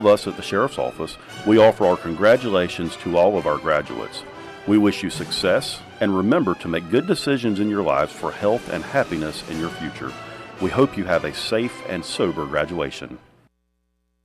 Of us at the Sheriff's Office, we offer our congratulations to all of our graduates. We wish you success and remember to make good decisions in your lives for health and happiness in your future. We hope you have a safe and sober graduation.